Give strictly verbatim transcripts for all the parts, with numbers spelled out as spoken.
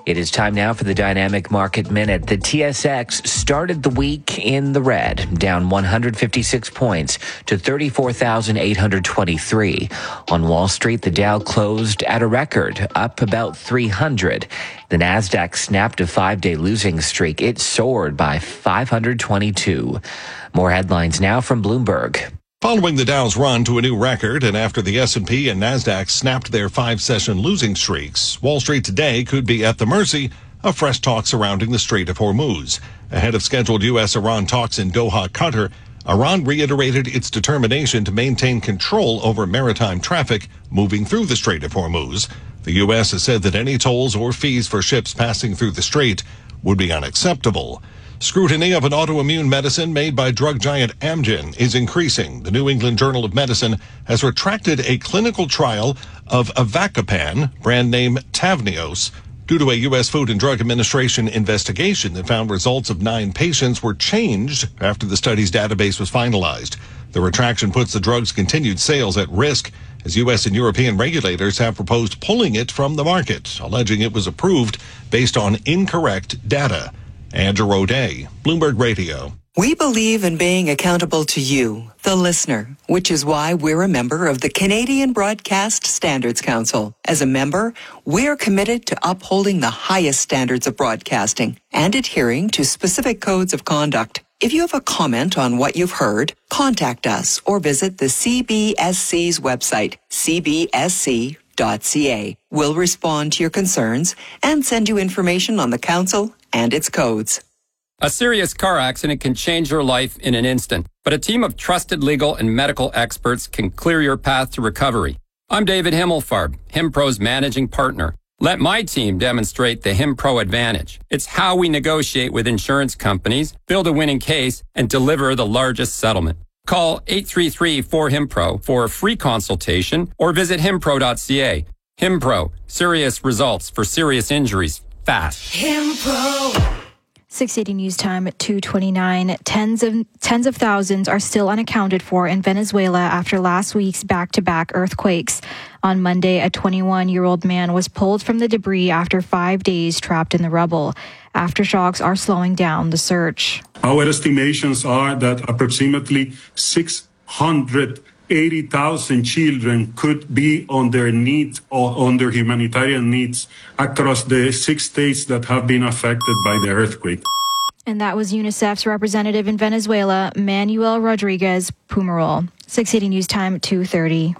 It is time now for the Dynamic Market Minute. The T S X started the week in the red, down one hundred fifty-six points to thirty-four thousand eight hundred twenty-three. On Wall Street, the Dow closed at a record, up about three hundred. The Nasdaq snapped a five-day losing streak. It soared by five hundred twenty-two. More headlines now from Bloomberg. Following the Dow's run to a new record and after the S and P and Nasdaq snapped their five-session losing streaks, Wall Street today could be at the mercy of fresh talk surrounding the Strait of Hormuz. Ahead of scheduled U S Iran talks in Doha, Qatar, Iran reiterated its determination to maintain control over maritime traffic moving through the Strait of Hormuz. The U S has said that any tolls or fees for ships passing through the strait would be unacceptable. Scrutiny of an autoimmune medicine made by drug giant Amgen is increasing. The New England Journal of Medicine has retracted a clinical trial of Avacopan, brand name Tavneos, due to a U S Food and Drug Administration investigation that found results of nine patients were changed after the study's database was finalized. The retraction puts the drug's continued sales at risk, as U S and European regulators have proposed pulling it from the market, alleging it was approved based on incorrect data. Andrew O'Day, Bloomberg Radio. We believe in being accountable to you, the listener, which is why we're a member of the Canadian Broadcast Standards Council. As a member, we're committed to upholding the highest standards of broadcasting and adhering to specific codes of conduct. If you have a comment on what you've heard, contact us or visit the C B S C's website, c b s c dot c a. We'll respond to your concerns and send you information on the council and its codes. A serious car accident can change your life in an instant, but a team of trusted legal and medical experts can clear your path to recovery. I'm David Himmelfarb, HimPro's managing partner. Let my team demonstrate the HimPro advantage. It's how we negotiate with insurance companies, build a winning case, and deliver the largest settlement. Call eight three three, four, HIMPRO for a free consultation or visit himpro dot c a. HimPro, serious results for serious injuries, fast. HimPro. six eighty News Time at two twenty-nine. Tens of tens of thousands are still unaccounted for in Venezuela after last week's back-to-back earthquakes. On Monday, a twenty-one-year-old man was pulled from the debris after five days trapped in the rubble. Aftershocks are slowing down the search. Our estimations are that approximately six hundred eighty thousand children could be on their needs or on their humanitarian needs across the six states that have been affected by the earthquake. And that was UNICEF's representative in Venezuela, Manuel Rodriguez Pumarol. six eighty News Time at two thirty.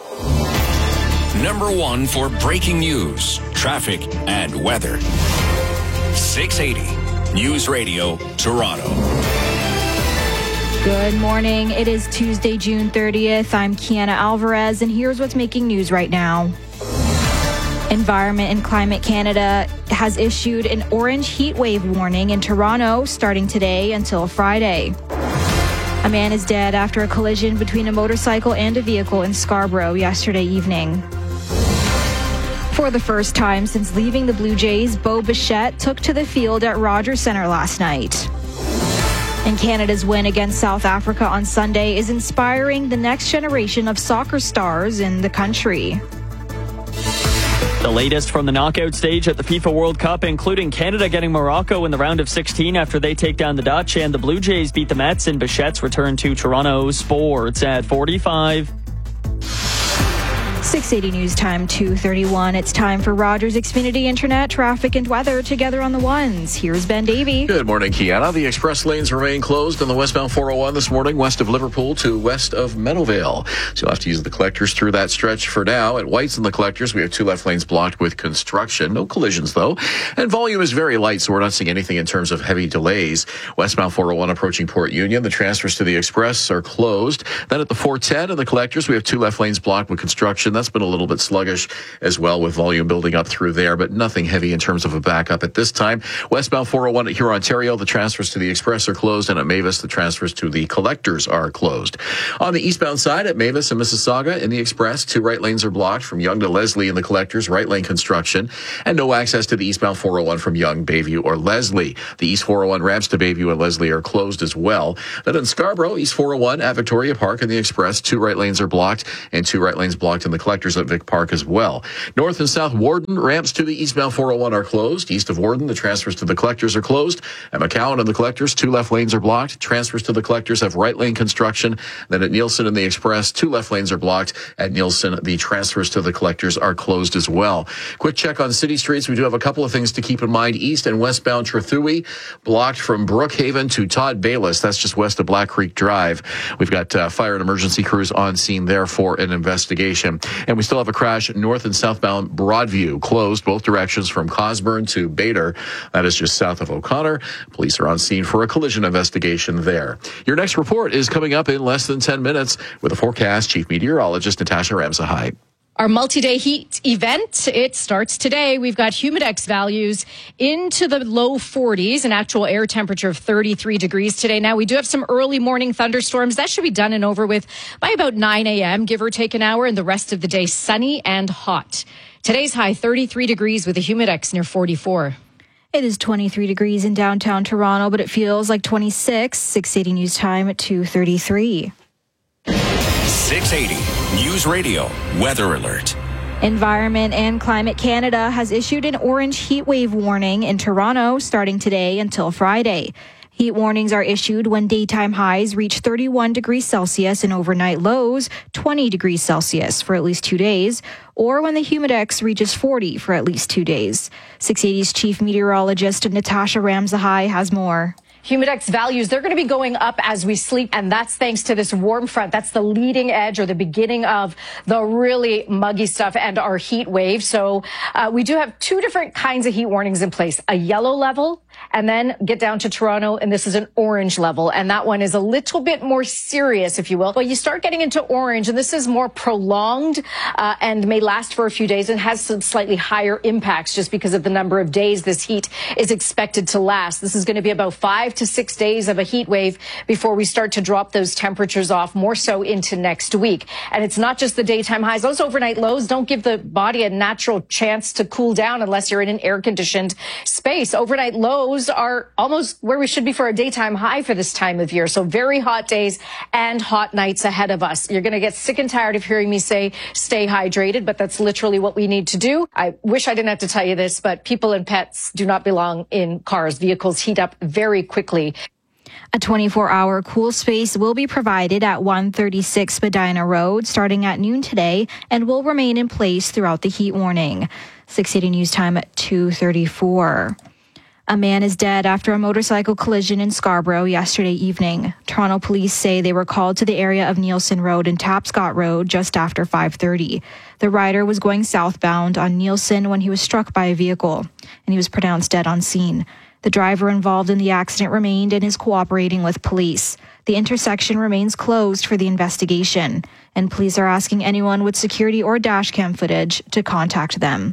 Number one for breaking news, traffic, and weather. six eighty News Radio, Toronto. Good morning. It is Tuesday, June thirtieth. I'm Kiana Alvarez, and here's what's making news right now. Environment and Climate Canada has issued an orange heat wave warning in Toronto starting today until Friday. A man is dead after a collision between a motorcycle and a vehicle in Scarborough yesterday evening. For the first time since leaving the Blue Jays, Bo Bichette took to the field at Rogers Centre last night. And Canada's win against South Africa on Sunday is inspiring the next generation of soccer stars in the country. The latest from the knockout stage at the FIFA World Cup, including Canada getting Morocco in the round of sixteen after they take down the Dutch, and the Blue Jays beat the Mets in Bichette's return to Toronto. Sports at forty-five. six eighty News Time, two thirty-one. It's time for Rogers Xfinity Internet, traffic and weather together on the ones. Here's Ben Davey. Good morning, Kiana. The express lanes remain closed on the westbound four oh one this morning, west of Liverpool to west of Meadowvale. So you'll have to use the collectors through that stretch for now. At White's and the collectors, we have two left lanes blocked with construction. No collisions, though. And volume is very light, so we're not seeing anything in terms of heavy delays. Westbound four oh one approaching Port Union. The transfers to the express are closed. Then at the four ten and the collectors, we have two left lanes blocked with construction. That's been a little bit sluggish as well, with volume building up through there, but nothing heavy in terms of a backup at this time. Westbound four oh one at Huron, Ontario, the transfers to the express are closed, and at Mavis, the transfers to the collectors are closed. On the eastbound side at Mavis and Mississauga in the express, two right lanes are blocked from Yonge to Leslie in the collectors, right lane construction, and no access to the eastbound four oh one from Yonge, Bayview, or Leslie. The east four oh one ramps to Bayview and Leslie are closed as well. Then in Scarborough, east four oh one at Victoria Park in the express, two right lanes are blocked and two right lanes blocked in the collectors at Vic Park as well. North and South Warden ramps to the eastbound four oh one are closed. East of Warden, the transfers to the collectors are closed. At McCowan and the collectors, two left lanes are blocked. Transfers to the collectors have right lane construction. Then at Nielsen and the Express, two left lanes are blocked. At Nielsen, the transfers to the collectors are closed as well. Quick check on city streets. We do have a couple of things to keep in mind. East and westbound Trethewey blocked from Brookhaven to Todd Bayless. That's just west of Black Creek Drive. We've got uh, fire and emergency crews on scene there for an investigation. And we still have a crash north and southbound Broadview, closed both directions from Cosburn to Bader. That is just south of O'Connor. Police are on scene for a collision investigation there. Your next report is coming up in less than ten minutes with a forecast. Chief Meteorologist Natasha Ramsahai. Our multi-day heat event, it starts today. We've got humidex values into the low forties, an actual air temperature of thirty-three degrees today. Now, we do have some early morning thunderstorms. That should be done and over with by about nine a.m., give or take an hour, and the rest of the day sunny and hot. Today's high, thirty-three degrees with a humidex near forty-four. It is twenty-three degrees in downtown Toronto, but it feels like twenty-six. six eighty News Time at two thirty-three. six eighty News Radio Weather Alert. Environment and Climate Canada has issued an orange heat wave warning in Toronto starting today until Friday. Heat warnings are issued when daytime highs reach thirty-one degrees Celsius and overnight lows twenty degrees Celsius for at least two days, or when the humidex reaches forty for at least two days. six eighty's chief meteorologist Natasha Ramsahai has more. Humidex values, they're going to be going up as we sleep, and that's thanks to this warm front. That's the leading edge or the beginning of the really muggy stuff and our heat wave. So uh, we do have two different kinds of heat warnings in place, a yellow level and then get down to Toronto, and this is an orange level, and that one is a little bit more serious, if you will. But you start getting into orange, and this is more prolonged uh, and may last for a few days and has some slightly higher impacts just because of the number of days this heat is expected to last. This is going to be about five to six days of a heat wave before we start to drop those temperatures off more so into next week. And it's not just the daytime highs. Those overnight lows don't give the body a natural chance to cool down unless you're in an air-conditioned space. Overnight lows are almost where we should be for a daytime high for this time of year. So very hot days and hot nights ahead of us. You're going to get sick and tired of hearing me say stay hydrated, but that's literally what we need to do. I wish I didn't have to tell you this, but people and pets do not belong in cars. Vehicles heat up very quickly. A twenty-four hour cool space will be provided at one thirty-six Spadina Road starting at noon today and will remain in place throughout the heat warning. six eighty News Time at two thirty-four. A man is dead after a motorcycle collision in Scarborough yesterday evening. Toronto police say they were called to the area of Nielsen Road and Tapscott Road just after five thirty. The rider was going southbound on Nielsen when he was struck by a vehicle, and he was pronounced dead on scene. The driver involved in the accident remained and is cooperating with police. The intersection remains closed for the investigation, and police are asking anyone with security or dashcam footage to contact them.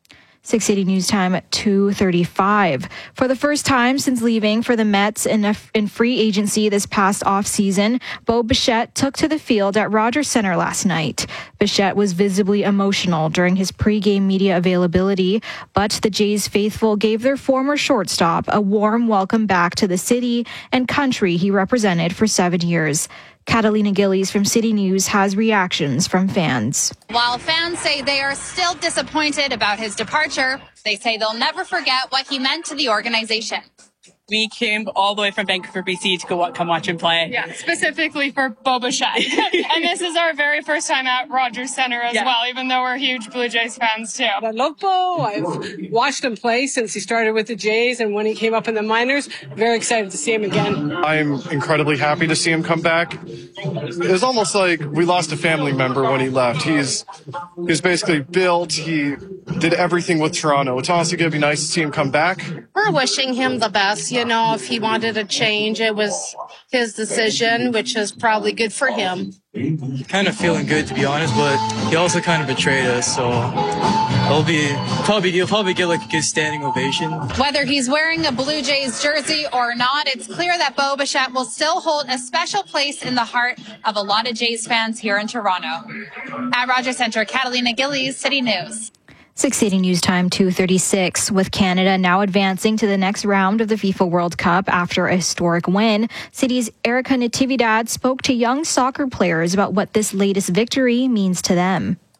six eighty News Time at two thirty-five. For the first time since leaving for the Mets in, a, in free agency this past offseason, Bo Bichette took to the field at Rogers Centre last night. Bichette was visibly emotional during his pregame media availability, but the Jays faithful gave their former shortstop a warm welcome back to the city and country he represented for seven years. Catalina Gillies from City News has reactions from fans. While fans say they are still disappointed about his departure, they say they'll never forget what he meant to the organization. We came all the way from Vancouver, B C to go come watch him play. Yeah, specifically for Bo Bichette. And this is our very first time at Rogers Centre as yeah. well, even though we're huge Blue Jays fans too. I love Bo. I've watched him play since he started with the Jays and when he came up in the minors. Very excited to see him again. I'm incredibly happy to see him come back. It was almost like we lost a family member when he left. He's he's basically built. He did everything with Toronto. It's honestly going to be nice to see him come back. We're wishing him the best. You know, if he wanted a change, it was his decision, which is probably good for him. Kind of feeling good, to be honest, but he also kind of betrayed us, so he'll be probably he'll probably get like a good standing ovation. Whether he's wearing a Blue Jays jersey or not, it's clear that Bo Bichette will still hold a special place in the heart of a lot of Jays fans here in Toronto. At Rogers Centre, Catalina Gillies, City News. six eighty News Time two thirty-six. With Canada now advancing to the next round of the FIFA World Cup after a historic win, City's Erica Natividad spoke to young soccer players about what this latest victory means to them.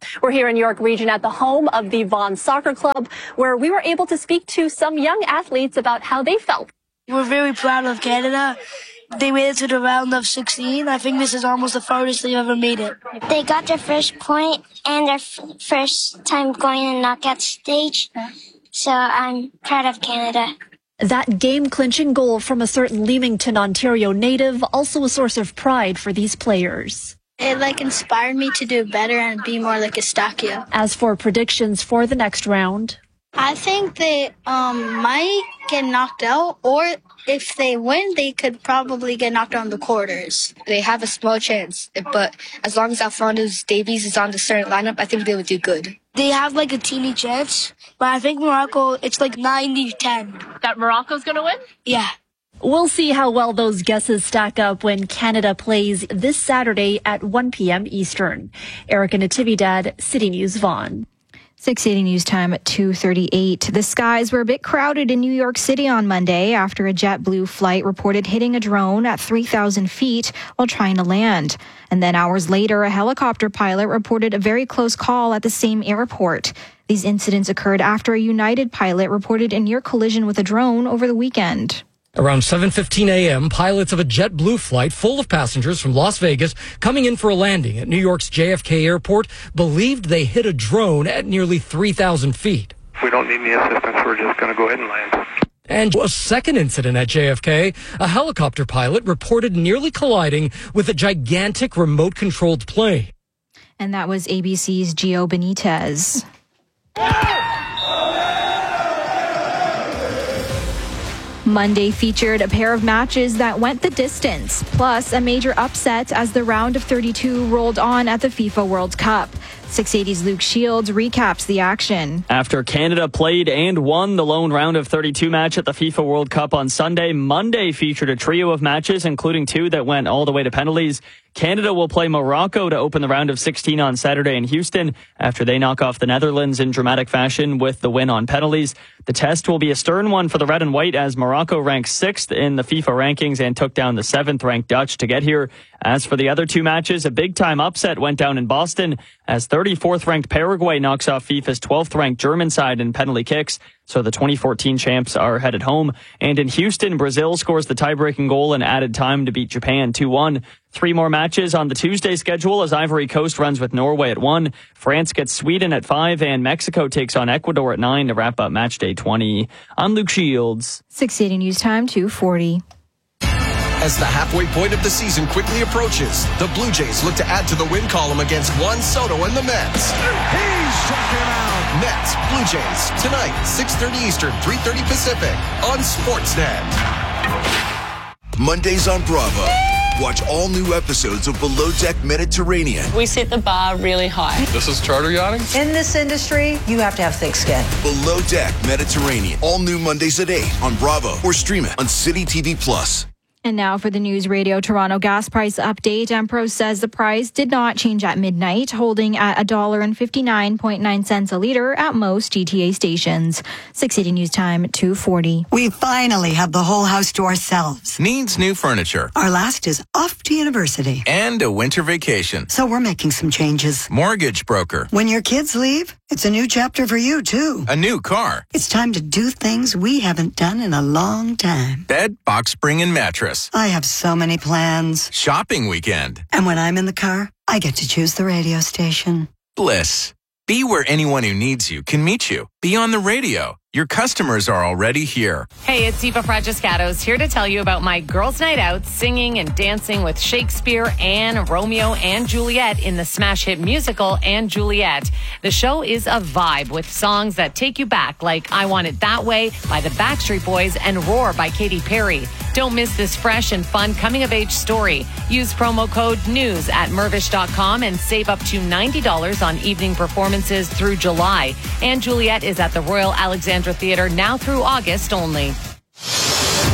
We're here in York Region at the home of the Vaughan Soccer Club, where we were able to speak to some young athletes about how they felt. We're very proud of Canada. They made it to the round of sixteen. I think this is almost the farthest they've ever made it. They got their first point and their f- first time going in the knockout stage. So I'm proud of Canada. That game-clinching goal from a certain Leamington, Ontario native, also a source of pride for these players. It like inspired me to do better and be more like Eustáquio. As for predictions for the next round, I think they um, might get knocked out, or if they win, they could probably get knocked out in the quarters. They have a small chance, but as long as Alphonso Davies is on the starting lineup, I think they would do good. They have like a teeny chance, but I think Morocco, it's like ninety ten. That Morocco's going to win? Yeah. We'll see how well those guesses stack up when Canada plays this Saturday at one p.m. Eastern. Erica Natividad, City News Vaughan. six eighty News Time at two thirty-eight. The skies were a bit crowded in New York City on Monday after a JetBlue flight reported hitting a drone at three thousand feet while trying to land. And then hours later, a helicopter pilot reported a very close call at the same airport. These incidents occurred after a United pilot reported a near collision with a drone over the weekend. Around seven fifteen a.m., pilots of a JetBlue flight full of passengers from Las Vegas coming in for a landing at New York's J F K airport believed they hit a drone at nearly three thousand feet. We don't need any assistance. We're just going to go ahead and land. And a second incident at J F K, a helicopter pilot reported nearly colliding with a gigantic remote-controlled plane. And that was A B C's Gio Benitez. Monday featured a pair of matches that went the distance, plus a major upset as the round of thirty-two rolled on at the FIFA World Cup. six eighty's Luke Shields recaps the action. After Canada played and won the lone round of thirty-two match at the FIFA World Cup on Sunday, Monday featured a trio of matches, including two that went all the way to penalties. Canada will play Morocco to open the round of sixteen on Saturday in Houston after they knock off the Netherlands in dramatic fashion with the win on penalties. The test will be a stern one for the red and white as Morocco ranks sixth in the FIFA rankings and took down the seventh ranked Dutch to get here. As for the other two matches, a big-time upset went down in Boston as thirty-fourth ranked Paraguay knocks off FIFA's twelfth ranked German side in penalty kicks. So the twenty fourteen champs are headed home. And in Houston, Brazil scores the tie-breaking goal in added time to beat Japan two one. Three more matches on the Tuesday schedule as Ivory Coast runs with Norway at one. France gets Sweden at five, and Mexico takes on Ecuador at nine to wrap up match day twenty. I'm Luke Shields. six eighty News Time, two forty. As the halfway point of the season quickly approaches, the Blue Jays look to add to the win column against Juan Soto and the Mets. He struck him out. Mets, Blue Jays, tonight, six thirty Eastern, three thirty Pacific, on Sportsnet. Mondays on Bravo. Watch all new episodes of Below Deck Mediterranean. We set the bar really high. This is charter yachting? In this industry, you have to have thick skin. Below Deck Mediterranean. All new Mondays at eight on Bravo or stream it on City T V Plus. And now for the News Radio Toronto gas price update. Empro says the price did not change at midnight, holding at one dollar fifty-nine point nine cents a litre at most G T A stations. six eighty News Time, two forty. We finally have the whole house to ourselves. Needs new furniture. Our last is off to university. And a winter vacation. So we're making some changes. Mortgage broker. When your kids leave, it's a new chapter for you, too. A new car. It's time to do things we haven't done in a long time. Bed, box spring, and mattress. I have so many plans. Shopping weekend. And when I'm in the car, I get to choose the radio station. Bliss. Be where anyone who needs you can meet you. Be on the radio. Your customers are already here. Hey, it's Eva Fragiscatos here to tell you about my girls' night out singing and dancing with Shakespeare and Romeo and Juliet in the smash hit musical and Juliet. The show is a vibe with songs that take you back like I Want It That Way by the Backstreet Boys and Roar by Katy Perry. Don't miss this fresh and fun coming-of-age story. Use promo code NEWS at Mirvish dot com and save up to ninety dollars on evening performances through July. And Juliet is at the Royal Alexandra Theatre now through August only.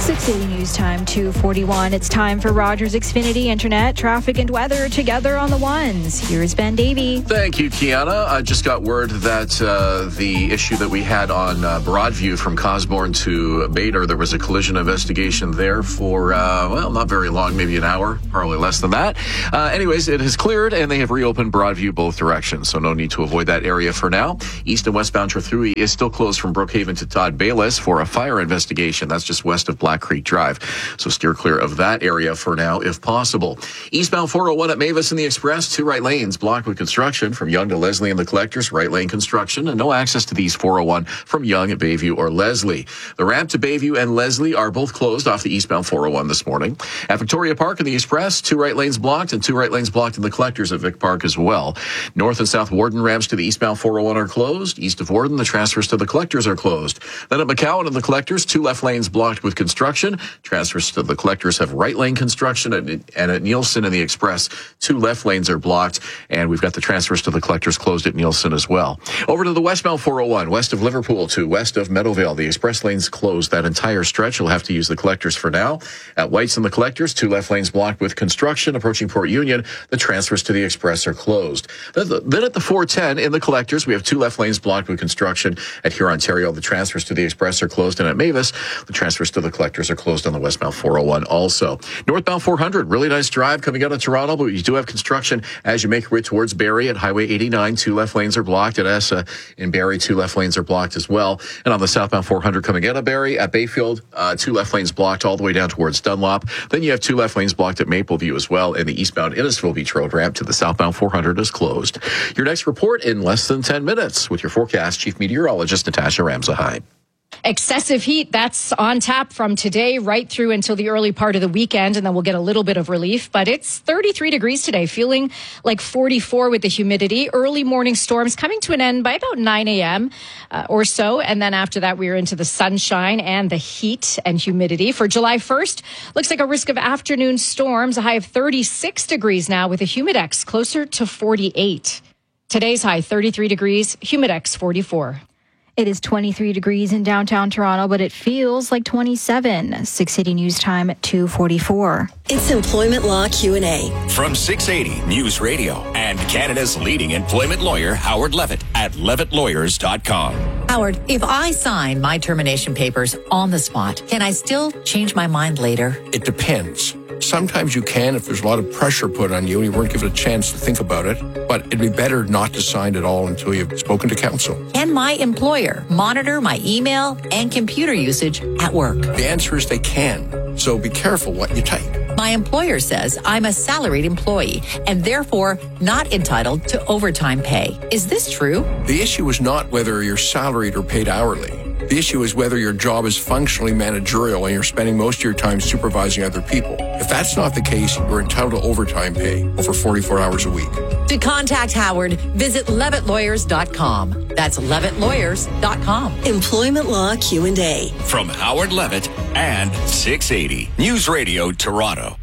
six eighty News Time, two forty-one. It's time for Rogers Xfinity Internet, traffic and weather together on the ones. Here's Ben Davey. Thank you, Kiana. I just got word that uh, the issue that we had on uh, Broadview from Cosborn to Bader, there was a collision investigation there for, uh, well, not very long, maybe an hour, probably less than that. Uh, anyways, it has cleared and they have reopened Broadview both directions, so no need to avoid that area for now. East and westbound Trethewey is still closed from Brookhaven to Todd Bayless for a fire investigation. That's just west of Black Creek Drive. So steer clear of that area for now if possible. Eastbound four oh one at Mavis and the Express, two right lanes blocked with construction from Young to Leslie and the Collectors, right lane construction, and no access to these four oh one from Young at Bayview or Leslie. The ramp to Bayview and Leslie are both closed off the eastbound four oh one this morning. At Victoria Park and the Express, two right lanes blocked and two right lanes blocked in the Collectors at Vic Park as well. North and South Warden ramps to the eastbound four oh one are closed. East of Warden, the transfers to the Collectors are closed. Then at McCowan and the Collectors, two left lanes blocked with construction. Transfers to the Collectors have right lane construction, and at Nielsen and the Express, two left lanes are blocked, and we've got the transfers to the Collectors closed at Nielsen as well. Over to the westbound four oh one, west of Liverpool to west of Meadowvale, the Express lanes closed that entire stretch. You'll have to use the Collectors for now. At White's and the Collectors, two left lanes blocked with construction. Approaching Port Union, the transfers to the Express are closed. Then at the four ten in the Collectors, we have two left lanes blocked with construction. At Huron-Ontario, the transfers to the Express are closed, and at Mavis, the transfers to the Collectors are closed on the westbound four oh one also. Northbound four hundred, really nice drive coming out of Toronto, but you do have construction as you make your way towards Barrie at Highway eighty-nine. Two left lanes are blocked. At Essa in Barrie, two left lanes are blocked as well. And on the southbound four hundred coming out of Barrie at Bayfield, uh, two left lanes blocked all the way down towards Dunlop. Then you have two left lanes blocked at Mapleview as well, and the eastbound Innisfil Beach Road ramp to the southbound four hundred is closed. Your next report in less than ten minutes with your forecast, Chief Meteorologist Natasha Ramsahide. Excessive heat, that's on tap from today right through until the early part of the weekend, and then we'll get a little bit of relief. But it's thirty-three degrees today, feeling like forty-four with the humidity. Early morning storms coming to an end by about nine a.m. Uh, or so. And then after that, we're into the sunshine and the heat and humidity. For July first, looks like a risk of afternoon storms, a high of thirty-six degrees now with a humidex closer to forty-eight. Today's high, thirty-three degrees, humidex forty-four. It is twenty-three degrees in downtown Toronto, but it feels like twenty-seven. six eighty News Time at two forty-four. It's Employment Law Q and A. From six eighty News Radio and Canada's leading employment lawyer, Howard Levitt at levitt lawyers dot com. Howard, if I sign my termination papers on the spot, can I still change my mind later? It depends. Sometimes you can if there's a lot of pressure put on you and you weren't given a chance to think about it. But it'd be better not to sign at all until you've spoken to counsel. Can my employer monitor my email and computer usage at work? The answer is they can. So be careful what you type. My employer says I'm a salaried employee and therefore not entitled to overtime pay. Is this true? The issue is not whether you're salaried or paid hourly. The issue is whether your job is functionally managerial and you're spending most of your time supervising other people. If that's not the case, you're entitled to overtime pay over forty-four hours a week. To contact Howard, visit levitt lawyers dot com. That's levitt lawyers dot com. Employment Law Q and A. From Howard Levitt and six eighty News Radio Toronto.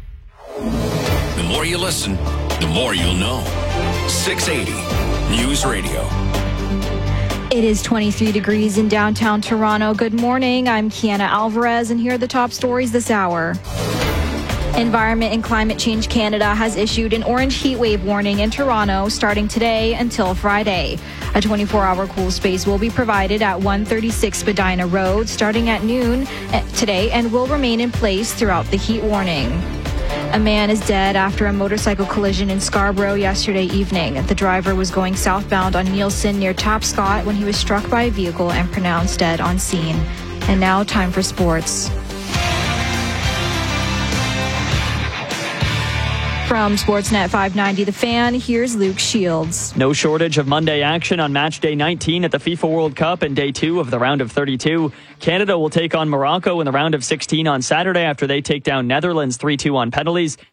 The more you listen, the more you'll know. six eighty News Radio. It is twenty-three degrees in downtown Toronto. Good morning. I'm Kiana Alvarez, and here are the top stories this hour. Environment and Climate Change Canada has issued an orange heat wave warning in Toronto starting today until Friday. A twenty-four hour cool space will be provided at one thirty-six Spadina Road starting at noon today and will remain in place throughout the heat warning. A man is dead after a motorcycle collision in Scarborough yesterday evening. The driver was going southbound on Nielsen near Tapscott when he was struck by a vehicle and pronounced dead on scene. And now, time for sports. From Sportsnet five ninety The Fan, here's Luke Shields. No shortage of Monday action on match day nineteen at the FIFA World Cup and day two of the round of thirty-two. Canada will take on Morocco in the round of sixteen on Saturday after they take down Netherlands three two on penalties.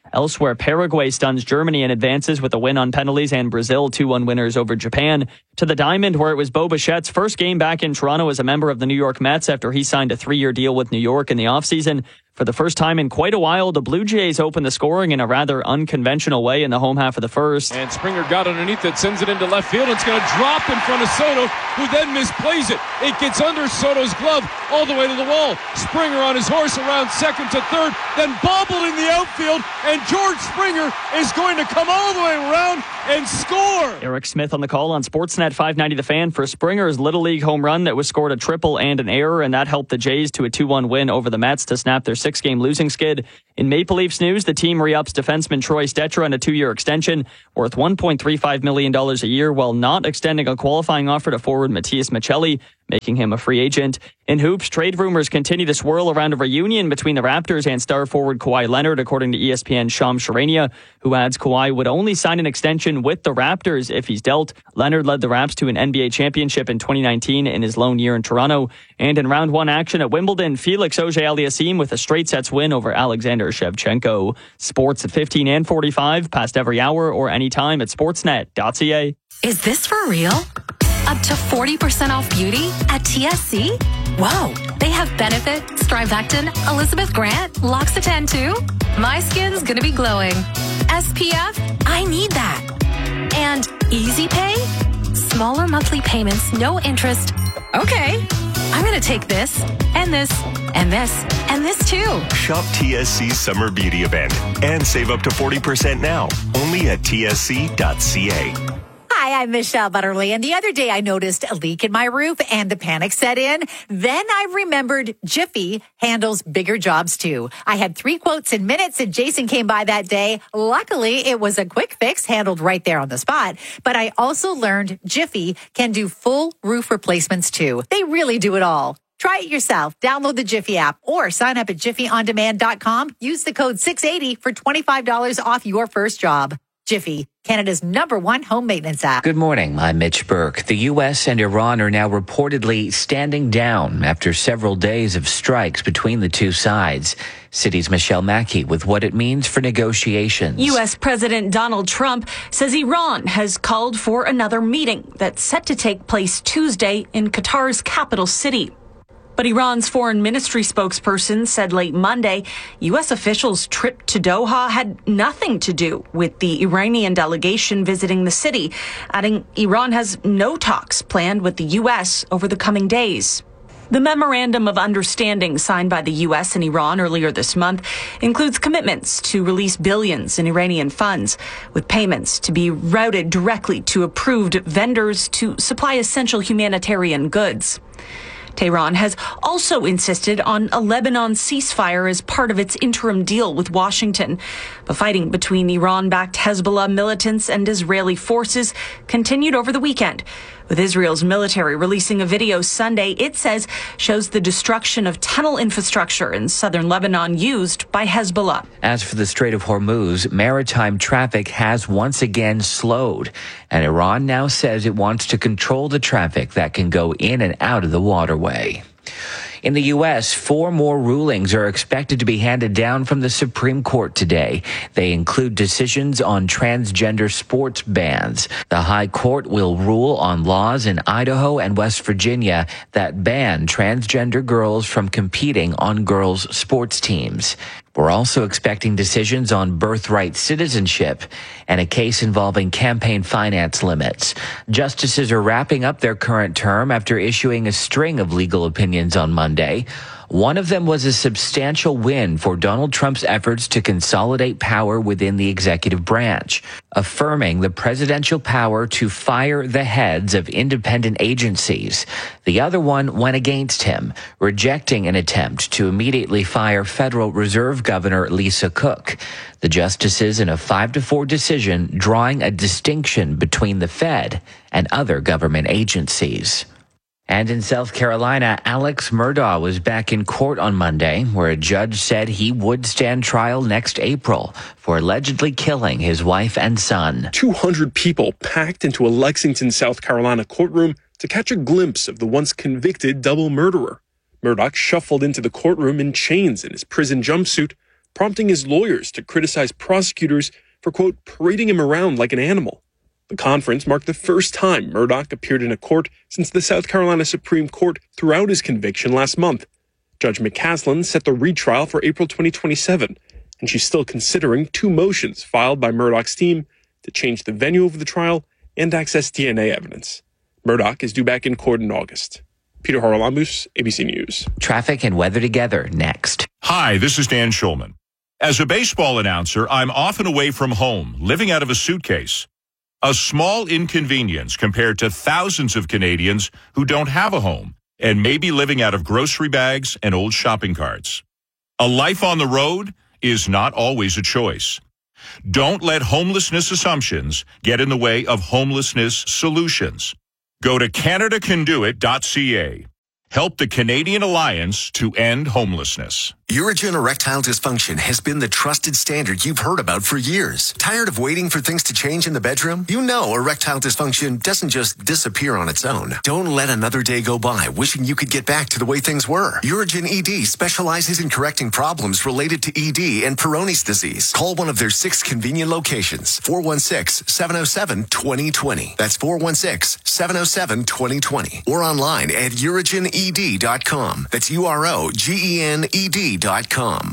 Elsewhere, Paraguay stuns Germany and advances with a win on penalties, and Brazil two one winners over Japan. To the Diamond, where it was Bo Bichette's first game back in Toronto as a member of the New York Mets after he signed a three-year deal with New York in the offseason. For the first time in quite a while, the Blue Jays opened the scoring in a rather unconventional way in the home half of the first. And Springer got underneath it, sends it into left field. It's going to drop in front of Soto, who then misplays it. It gets under Soto's glove all the way to the wall. Springer on his horse around second to third, then bobbled in the outfield, and George Springer is going to come all the way around and score. Eric Smith on the call on Sportsnet five ninety The Fan for Springer's Little League home run that was scored a triple and an error, and that helped the Jays to a two one win over the Mets to snap their six-game losing skid. In Maple Leafs news, the team re-ups defenseman Troy Stetra on a two-year extension worth one point three five million dollars a year, while not extending a qualifying offer to forward Matias Michelli, making him a free agent. In hoops, trade rumors continue to swirl around a reunion between the Raptors and star forward Kawhi Leonard, according to E S P N's Shams Charania, who adds Kawhi would only sign an extension with the Raptors if he's dealt. Leonard led the Raps to an N B A championship in twenty nineteen in his lone year in Toronto. And in round one action at Wimbledon, Felix Auger-Aliassime with a straight sets win over Alexander Shevchenko. Sports at fifteen and forty-five, past every hour or anytime at sportsnet dot c a. Is this for real? Up to forty percent off beauty at T S C? Whoa, they have Benefit, Strivectin, Elizabeth Grant, L'Occitane too? My skin's gonna be glowing. S P F? I need that. And Easy Pay? Smaller monthly payments, no interest. Okay, I'm gonna take this, and this, and this, and this too. Shop T S C's Summer Beauty Event and save up to forty percent now, only at T S C dot c a. Hi, I'm Michelle Butterly, and the other day I noticed a leak in my roof and the panic set in. Then I remembered Jiffy handles bigger jobs too. I had three quotes in minutes and Jason came by that day. Luckily, it was a quick fix handled right there on the spot. But I also learned Jiffy can do full roof replacements too. They really do it all. Try it yourself. Download the Jiffy app or sign up at jiffy on demand dot com. Use the code six eighty for twenty-five dollars off your first job. Jiffy, Canada's number one home maintenance app. Good morning. I'm Mitch Burke. The U S and Iran are now reportedly standing down after several days of strikes between the two sides. City's Michelle Mackey with what it means for negotiations. U S President Donald Trump says Iran has called for another meeting that's set to take place Tuesday in Qatar's capital city. But Iran's foreign ministry spokesperson said late Monday, U S officials' trip to Doha had nothing to do with the Iranian delegation visiting the city, adding Iran has no talks planned with the U S over the coming days. The memorandum of understanding signed by the U S and Iran earlier this month includes commitments to release billions in Iranian funds, with payments to be routed directly to approved vendors to supply essential humanitarian goods. Tehran has also insisted on a Lebanon ceasefire as part of its interim deal with Washington. But fighting between Iran-backed Hezbollah militants and Israeli forces continued over the weekend, with Israel's military releasing a video Sunday it says shows the destruction of tunnel infrastructure in southern Lebanon used by Hezbollah. As for the Strait of Hormuz, maritime traffic has once again slowed, and Iran now says it wants to control the traffic that can go in and out of the waterway. In the U S, four more rulings are expected to be handed down from the Supreme Court today. They include decisions on transgender sports bans. The High Court will rule on laws in Idaho and West Virginia that ban transgender girls from competing on girls' sports teams. We're also expecting decisions on birthright citizenship and a case involving campaign finance limits. Justices are wrapping up their current term after issuing a string of legal opinions on Monday. One of them was a substantial win for Donald Trump's efforts to consolidate power within the executive branch, affirming the presidential power to fire the heads of independent agencies. The other one went against him, rejecting an attempt to immediately fire Federal Reserve Governor Lisa Cook. The justices in a five to four decision drawing a distinction between the Fed and other government agencies. And in South Carolina, Alex Murdaugh was back in court on Monday, where a judge said he would stand trial next April for allegedly killing his wife and son. two hundred people packed into a Lexington, South Carolina courtroom to catch a glimpse of the once convicted double murderer. Murdaugh shuffled into the courtroom in chains in his prison jumpsuit, prompting his lawyers to criticize prosecutors for, quote, parading him around like an animal. The conference marked the first time Murdaugh appeared in a court since the South Carolina Supreme Court threw out his conviction last month. Judge McCaslin set the retrial for April twenty twenty-seven, and she's still considering two motions filed by Murdaugh's team to change the venue of the trial and access D N A evidence. Murdaugh is due back in court in August. Peter Haralambous, A B C News. Traffic and weather together next. Hi, this is Dan Schulman. As a baseball announcer, I'm often away from home, living out of a suitcase. A small inconvenience compared to thousands of Canadians who don't have a home and may be living out of grocery bags and old shopping carts. A life on the road is not always a choice. Don't let homelessness assumptions get in the way of homelessness solutions. Go to Canada Can Do It dot C A. Help the Canadian Alliance to End Homelessness. Urigen Erectile Dysfunction has been the trusted standard you've heard about for years. Tired of waiting for things to change in the bedroom? You know erectile dysfunction doesn't just disappear on its own. Don't let another day go by wishing you could get back to the way things were. Urigen E D specializes in correcting problems related to E D and Peyronie's disease. Call one of their six convenient locations. four one six, seven oh seven, two oh two oh. That's four one six, seven oh seven, two oh two oh. Or online at urigen e d dot com. That's U R O G E N E D dot com.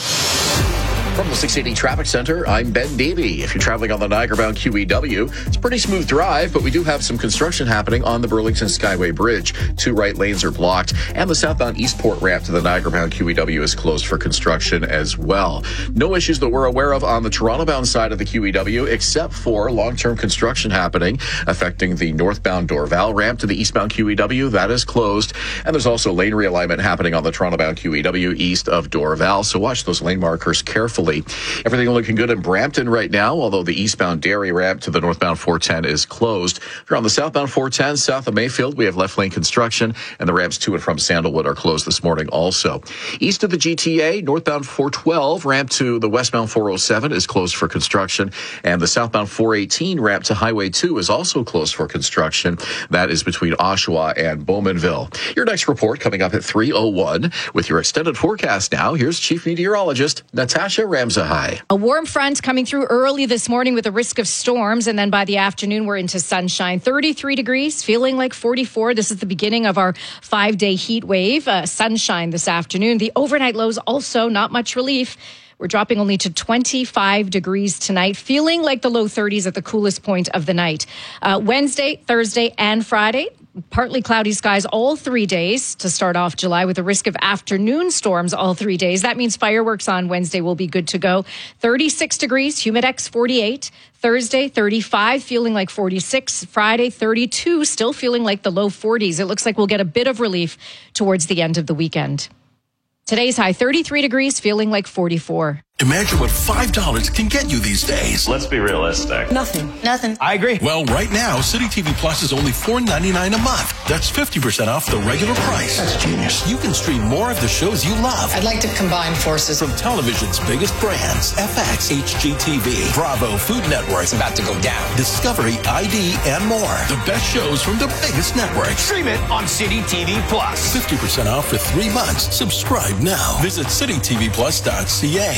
From the six eighty Traffic Center, I'm Ben Davey. If you're traveling on the Niagara-bound Q E W, it's a pretty smooth drive, but we do have some construction happening on the Burlington Skyway Bridge. Two right lanes are blocked, and the southbound Eastport ramp to the Niagara-bound Q E W is closed for construction as well. No issues that we're aware of on the Toronto-bound side of the Q E W, except for long-term construction happening affecting the northbound Dorval ramp to the eastbound Q E W. That is closed, and there's also lane realignment happening on the Toronto-bound Q E W east of Dorval, so watch those lane markers carefully. Everything looking good in Brampton right now, although the eastbound Derry ramp to the northbound four ten is closed. If you're on the southbound four ten, south of Mayfield, we have left lane construction, and the ramps to and from Sandalwood are closed this morning also. East of the G T A, northbound four twelve, ramp to the westbound four oh seven is closed for construction, and the southbound four eighteen ramp to Highway two is also closed for construction. That is between Oshawa and Bowmanville. Your next report coming up at three oh one. With your extended forecast now, here's Chief Meteorologist Natasha Ramsahai. A warm front coming through early this morning with a risk of storms, and then by the afternoon we're into sunshine. thirty-three degrees, feeling like forty-four. This is the beginning of our five-day heat wave. Uh, sunshine this afternoon. The overnight lows also not much relief. We're dropping only to twenty-five degrees tonight, feeling like the low thirties at the coolest point of the night. Uh, Wednesday, Thursday, and Friday, partly cloudy skies all three days to start off July, with a risk of afternoon storms all three days. That means fireworks on Wednesday will be good to go. thirty-six degrees, Humidex forty-eight. Thursday, thirty-five, feeling like forty-six. Friday, thirty-two, still feeling like the low forties. It looks like we'll get a bit of relief towards the end of the weekend. Today's high, thirty-three degrees, feeling like forty-four. Imagine what five dollars can get you these days. Let's be realistic. Nothing. Nothing. I agree. Well, right now, City T V Plus is only four ninety-nine a month. That's fifty percent off the regular price. That's genius. You can stream more of the shows you love. I'd like to combine forces. From television's biggest brands, F X, H G T V, Bravo, Food Network. It's about to go down. Discovery, I D, and more. The best shows from the biggest networks. Stream it on City T V Plus. fifty percent off for three months. Subscribe now. Visit city t v plus dot c a.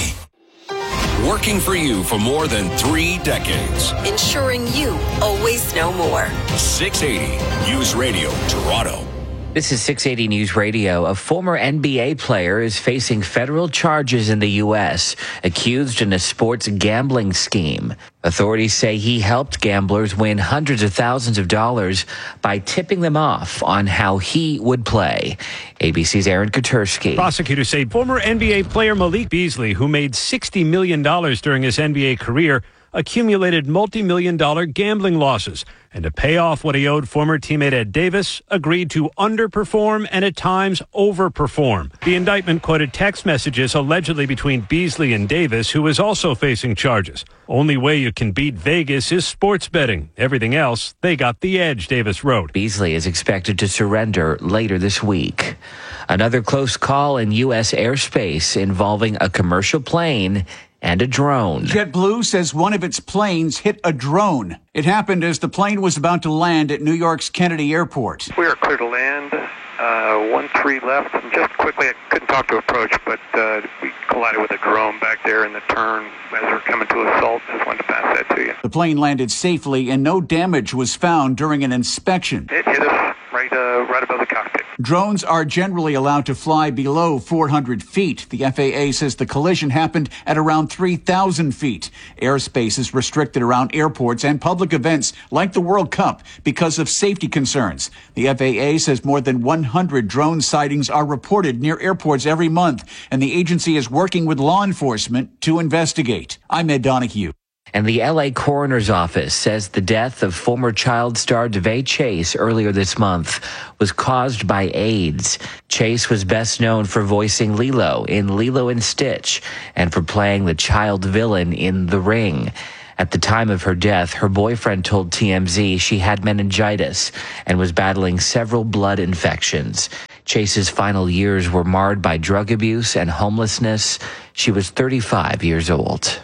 Working for you for more than three decades. Ensuring you always know more. six eighty News Radio, Toronto. This is six eighty News Radio. A former N B A player is facing federal charges in the U S, accused in a sports gambling scheme. Authorities say he helped gamblers win hundreds of thousands of dollars by tipping them off on how he would play. A B C's Aaron Katersky. Prosecutors say former N B A player Malik Beasley, who made sixty million dollars during his N B A career, accumulated multi-million dollar gambling losses, and to pay off what he owed former teammate Ed Davis, agreed to underperform and at times overperform. The indictment quoted text messages allegedly between Beasley and Davis, who is also facing charges. Only way you can beat Vegas is sports betting. Everything else, they got the edge, Davis wrote. Beasley is expected to surrender later this week. Another close call in U S airspace involving a commercial plane and a drone. JetBlue says one of its planes hit a drone. It happened as the plane was about to land at New York's Kennedy Airport. We are clear to land. Uh, one three left. And just quickly, I couldn't talk to approach, but uh, we collided with a drone back there in the turn as we're coming to assault. Just wanted to pass that to you. The plane landed safely and no damage was found during an inspection. It hit us right, uh, right above the cockpit. Drones are generally allowed to fly below four hundred feet. The F A A says the collision happened at around three thousand feet. Airspace is restricted around airports and public events like the World Cup because of safety concerns. The F A A says more than one hundred drone sightings are reported near airports every month, and the agency is working with law enforcement to investigate. I'm Ed Donahue. And the L A Coroner's Office says the death of former child star Devay Chase earlier this month was caused by AIDS. Chase was best known for voicing Lilo in Lilo and Stitch and for playing the child villain in The Ring. At the time of her death, her boyfriend told T M Z she had meningitis and was battling several blood infections. Chase's final years were marred by drug abuse and homelessness. She was thirty-five years old.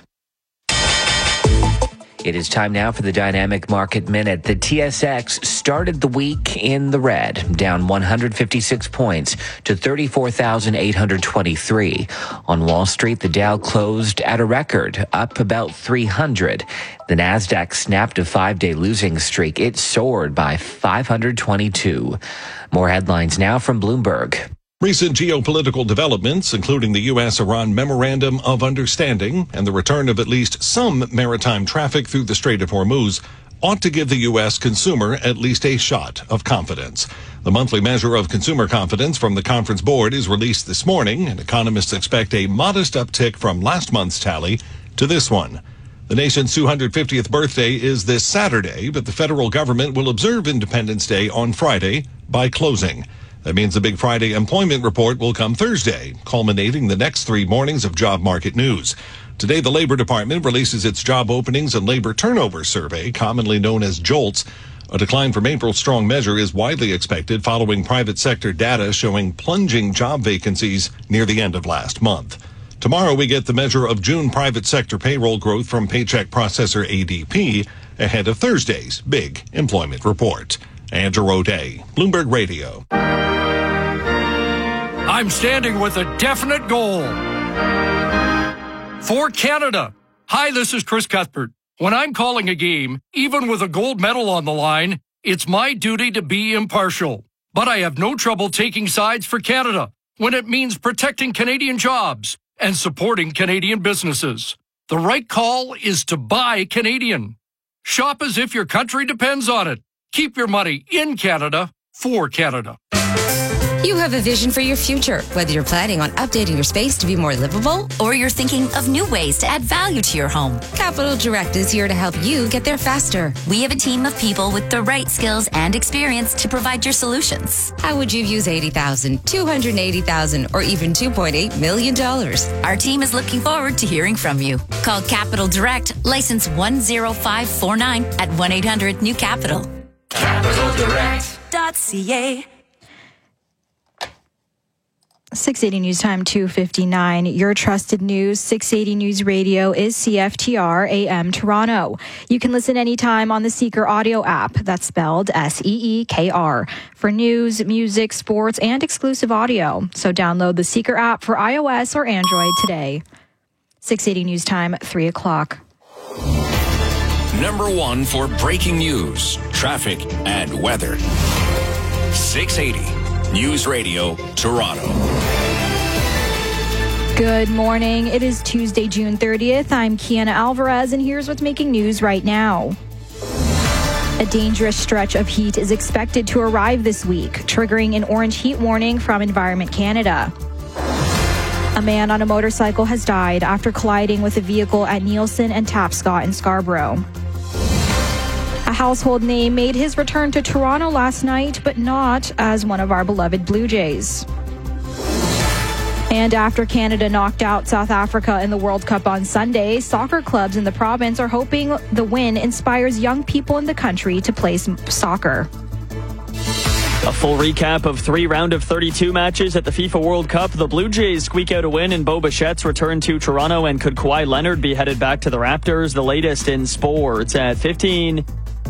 It is time now for the Dynamic Market Minute. The T S X started the week in the red, down one hundred fifty-six points to thirty-four thousand eight hundred twenty-three. On Wall Street, the Dow closed at a record, up about three hundred. The Nasdaq snapped a five-day losing streak. It soared by five hundred twenty-two. More headlines now from Bloomberg. Recent geopolitical developments, including the U S Iran Memorandum of Understanding and the return of at least some maritime traffic through the Strait of Hormuz, ought to give the U S consumer at least a shot of confidence. The monthly measure of consumer confidence from the Conference Board is released this morning, and economists expect a modest uptick from last month's tally to this one. The nation's two hundred fiftieth birthday is this Saturday, but the federal government will observe Independence Day on Friday by closing. That means the Big Friday employment report will come Thursday, culminating the next three mornings of job market news. Today, the Labor Department releases its Job Openings and Labor Turnover Survey, commonly known as JOLTS. A decline from April's strong measure is widely expected following private sector data showing plunging job vacancies near the end of last month. Tomorrow, we get the measure of June private sector payroll growth from paycheck processor A D P ahead of Thursday's big employment report. Andrew O'Day, Bloomberg Radio. I'm standing with a definite goal. For Canada. Hi, this is Chris Cuthbert. When I'm calling a game, even with a gold medal on the line, it's my duty to be impartial. But I have no trouble taking sides for Canada when it means protecting Canadian jobs and supporting Canadian businesses. The right call is to buy Canadian. Shop as if your country depends on it. Keep your money in Canada for Canada. You have a vision for your future, whether you're planning on updating your space to be more livable or you're thinking of new ways to add value to your home. Capital Direct is here to help you get there faster. We have a team of people with the right skills and experience to provide your solutions. How would you use eighty thousand dollars, two hundred eighty thousand dollars, or even two point eight million dollars? Our team is looking forward to hearing from you. Call Capital Direct, license one zero five four nine at one eight hundred new capital. capital direct dot c a six eighty News Time two fifty-nine. Your trusted news. six eighty News Radio is C F T R A M Toronto. You can listen anytime on the Seeker audio app. That's spelled S E E K R. For news, music, sports, and exclusive audio. So download the Seeker app for iOS or Android today. six eighty News Time, three o'clock. Number one for breaking news, traffic, and weather. six eighty News Radio, Toronto. Good morning. It is Tuesday, June thirtieth. I'm Kiana Alvarez, and here's what's making news right now. A dangerous stretch of heat is expected to arrive this week, triggering an orange heat warning from Environment Canada. A man on a motorcycle has died after colliding with a vehicle at Nielsen and Tapscott in Scarborough. A household name made his return to Toronto last night, but not as one of our beloved Blue Jays. And after Canada knocked out South Africa in the World Cup on Sunday, soccer clubs in the province are hoping the win inspires young people in the country to play some soccer. A full recap of three round of thirty-two matches at the FIFA World Cup. The Blue Jays squeak out a win and Bo Bichette's return to Toronto. And could Kawhi Leonard be headed back to the Raptors? The latest in sports at fifteen.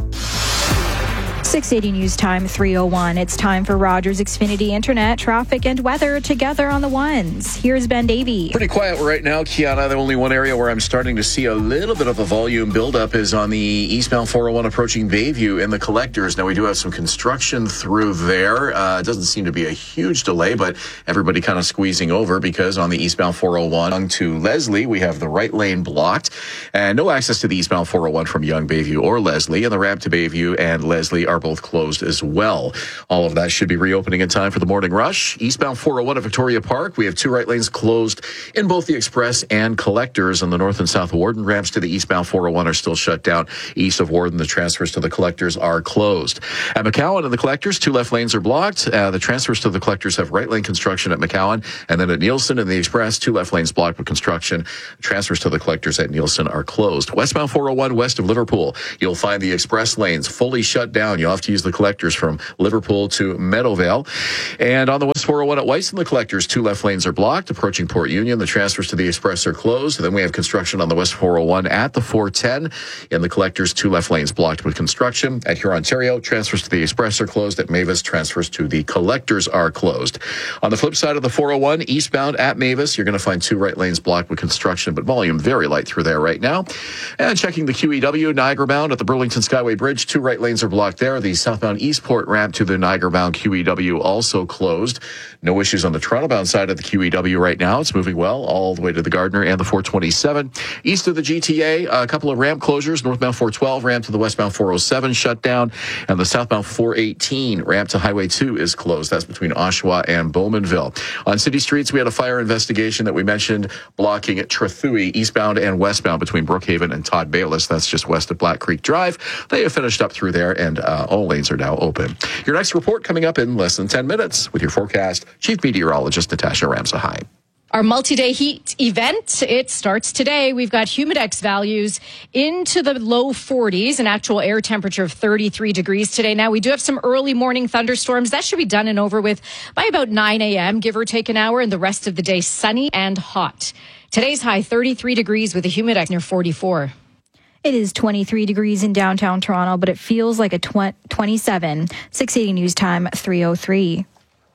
six eighty News Time, three oh one. It's time for Rogers Xfinity Internet, traffic and weather together on the ones. Here's Ben Davey. Pretty quiet right now, Kiana. The only one area where I'm starting to see a little bit of a volume buildup is on the eastbound four oh one approaching Bayview in the collectors. Now, we do have some construction through there. Uh, it doesn't seem to be a huge delay, but everybody kind of squeezing over because on the eastbound four oh one to Leslie, we have the right lane blocked and no access to the eastbound four oh one from Young, Bayview, or Leslie. And the ramp to Bayview and Leslie are both closed as well. All of that should be reopening in time for the morning rush. Eastbound four oh one at Victoria Park, we have two right lanes closed in both the express and collectors, and the north and south Warden ramps to the eastbound four oh one are still shut down. East of Warden, the transfers to the collectors are closed. At McCowan and the collectors, two left lanes are blocked. Uh, the transfers to the collectors have right lane construction at McCowan, and then at Nielsen and the express, two left lanes blocked with construction. Transfers to the collectors at Nielsen are closed. Westbound four oh one west of Liverpool, you'll find the express lanes fully shut down. You'll have to use the collectors from Liverpool to Meadowvale. And on the West four oh one at Weiss and the collectors, two left lanes are blocked. Approaching Port Union, the transfers to the express are closed. And then we have construction on the West four oh one at the four ten. In the collectors, two left lanes blocked with construction. At Huron, Ontario, transfers to the express are closed. At Mavis, transfers to the collectors are closed. On the flip side of the four oh one, eastbound at Mavis, you're going to find two right lanes blocked with construction, but volume very light through there right now. And checking the Q E W, Niagara bound at the Burlington Skyway Bridge, two right lanes are blocked there. The southbound Eastport ramp to the Niagara-bound Q E W also closed. No issues on the Toronto-bound side of the Q E W right now. It's moving well all the way to the Gardiner and the four twenty-seven. East of the G T A, a couple of ramp closures. Northbound four twelve ramp to the westbound four oh seven shut down, and the southbound four eighteen ramp to Highway two is closed. That's between Oshawa and Bowmanville. On city streets, we had a fire investigation that we mentioned blocking at Trethewey, eastbound and westbound between Brookhaven and Todd Bayless. That's just west of Black Creek Drive. They have finished up through there, and uh, all lanes are now open. Your next report coming up in less than ten minutes with your forecast, Chief Meteorologist Natasha Ramsahai. Our multi-day heat event, it starts today. We've got humidex values into the low forties, an actual air temperature of thirty-three degrees today. Now, we do have some early morning thunderstorms. That should be done and over with by about nine a.m., give or take an hour, and the rest of the day sunny and hot. Today's high, thirty-three degrees with a humidex near forty-four. It is twenty-three degrees in downtown Toronto, but it feels like a tw- twenty-seven. six eighty News Time, three oh three.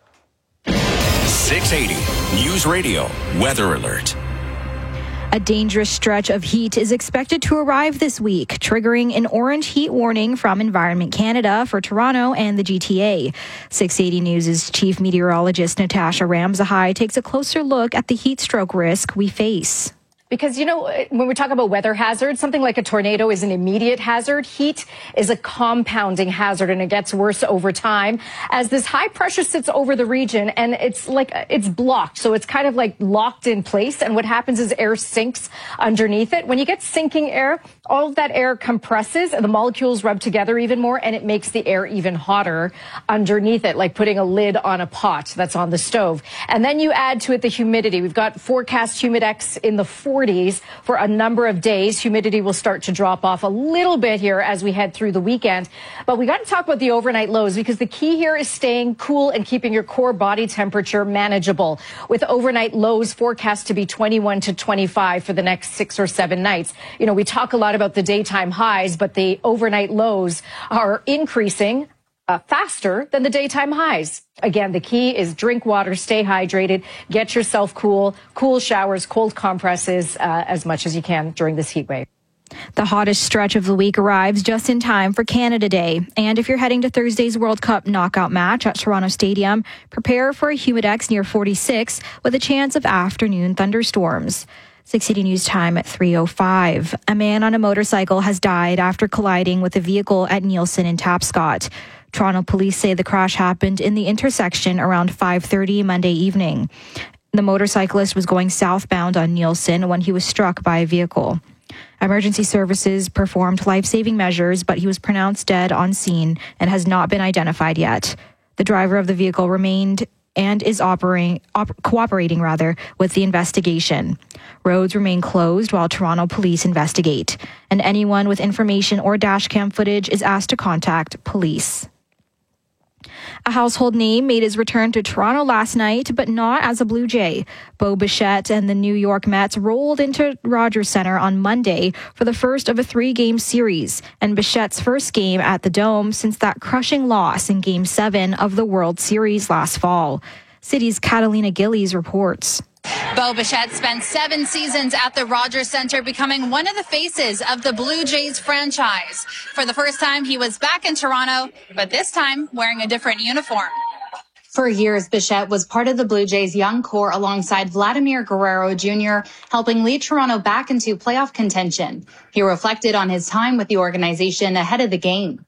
six eighty News Radio Weather Alert. A dangerous stretch of heat is expected to arrive this week, triggering an orange heat warning from Environment Canada for Toronto and the G T A. six eighty News' Chief Meteorologist Natasha Ramsahai takes a closer look at the heat stroke risk we face. Because, you know, when we talk about weather hazards, something like a tornado is an immediate hazard. Heat is a compounding hazard, and it gets worse over time as this high pressure sits over the region, and it's like it's blocked. So it's kind of like locked in place. And what happens is air sinks underneath it. When you get sinking air, all of that air compresses and the molecules rub together even more, and it makes the air even hotter underneath it, like putting a lid on a pot that's on the stove. And then you add to it the humidity. We've got forecast humidex in the forties for a number of days. Humidity will start to drop off a little bit here as we head through the weekend. But we got to talk about the overnight lows, because the key here is staying cool and keeping your core body temperature manageable, with overnight lows forecast to be twenty-one to twenty-five for the next six or seven nights. You know, we talk a lot about the daytime highs, but the overnight lows are increasing Uh, faster than the daytime highs. Again, the key is drink water, stay hydrated, get yourself cool, cool showers, cold compresses uh, as much as you can during this heat wave. The hottest stretch of the week arrives just in time for Canada Day. And if you're heading to Thursday's World Cup knockout match at Toronto Stadium, prepare for a humidex near forty-six with a chance of afternoon thunderstorms. six eighty News Time at three oh five. A man on a motorcycle has died after colliding with a vehicle at Nielsen in Tapscott. Toronto police say the crash happened in the intersection around five thirty Monday evening. The motorcyclist was going southbound on Nielsen when he was struck by a vehicle. Emergency services performed life-saving measures, but he was pronounced dead on scene and has not been identified yet. The driver of the vehicle remained and is operating, op- cooperating rather, with the investigation. Roads remain closed while Toronto police investigate, and anyone with information or dashcam footage is asked to contact police. A household name made his return to Toronto last night, but not as a Blue Jay. Bo Bichette and the New York Mets rolled into Rogers Centre on Monday for the first of a three-game series, and Bichette's first game at the Dome since that crushing loss in Game seven of the World Series last fall. City's Catalina Gillies reports. Bo Bichette spent seven seasons at the Rogers Centre, becoming one of the faces of the Blue Jays franchise. For the first time, he was back in Toronto, but this time wearing a different uniform. For years, Bichette was part of the Blue Jays' young core alongside Vladimir Guerrero Junior, helping lead Toronto back into playoff contention. He reflected on his time with the organization ahead of the game.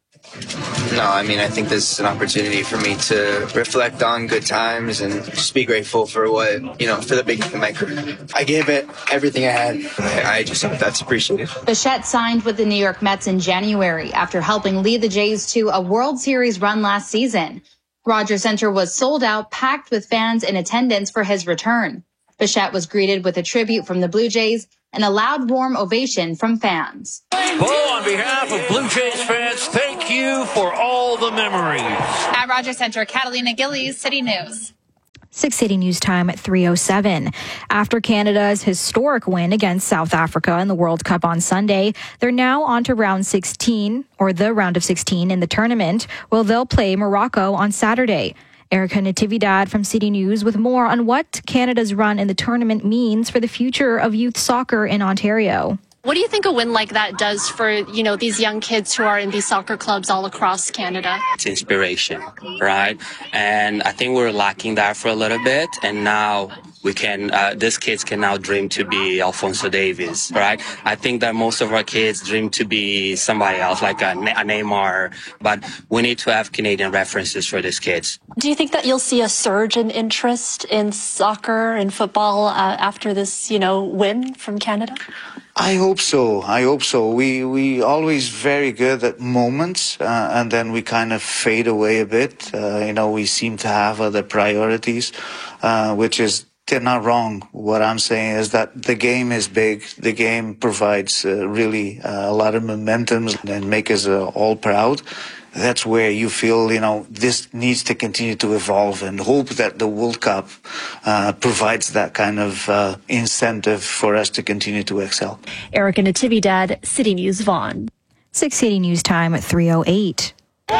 No, I mean, I think this is an opportunity for me to reflect on good times and just be grateful for what, you know, for the beginning of my career. I gave it everything I had. I just hope that's appreciated. Bichette signed with the New York Mets in January after helping lead the Jays to a World Series run last season. Rogers Centre was sold out, packed with fans in attendance for his return. Bichette was greeted with a tribute from the Blue Jays and a loud, warm ovation from fans. Bo, on behalf of Blue Jays fans, thank you for all the memories. At Rogers Centre, Catalina Gillies, City News. six City News time at three oh seven. After Canada's historic win against South Africa in the World Cup on Sunday, they're now on to round sixteen, or the round of sixteen in the tournament, where they'll play Morocco on Saturday. Erica Natividad from City News with more on what Canada's run in the tournament means for the future of youth soccer in Ontario. What do you think a win like that does for, you know, these young kids who are in these soccer clubs all across Canada? It's inspiration, right? And I think we're lacking that for a little bit. And now we can, uh, these kids can now dream to be Alphonso Davies, right? I think that most of our kids dream to be somebody else, like a, a Neymar. But we need to have Canadian references for these kids. Do you think that you'll see a surge in interest in soccer and football uh, after this, you know, win from Canada? I hope so. I hope so. We we always very good at moments, uh, and then we kind of fade away a bit. Uh, you know, we seem to have other priorities, uh, which is they're not wrong. What I'm saying is that the game is big. The game provides uh, really uh, a lot of momentum and make us uh, all proud. That's where you feel, you know, this needs to continue to evolve and hope that the World Cup uh, provides that kind of uh, incentive for us to continue to excel. Erica Natividad, City News, Vaughan. six City News time at three oh eight.